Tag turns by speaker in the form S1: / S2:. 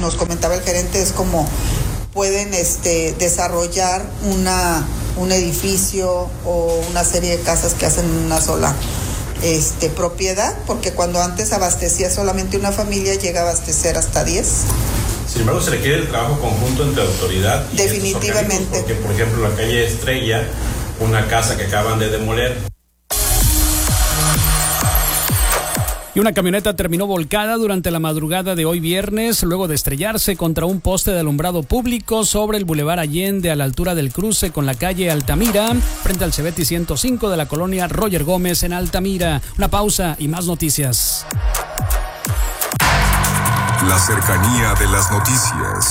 S1: nos comentaba el gerente, es como pueden desarrollar un edificio o una serie de casas que hacen una sola propiedad, porque cuando antes abastecía solamente una familia, llega a abastecer hasta 10.
S2: Sin embargo, se requiere el trabajo conjunto entre autoridad y
S1: definitivamente,
S2: porque, por ejemplo, la calle Estrella, una casa que acaban de demoler.
S3: Y una camioneta terminó volcada durante la madrugada de hoy viernes, luego de estrellarse contra un poste de alumbrado público sobre el Boulevard Allende, a la altura del cruce con la calle Altamira, frente al Cebeti 105 de la colonia Roger Gómez en Altamira. Una pausa y más noticias.
S4: La cercanía de las noticias.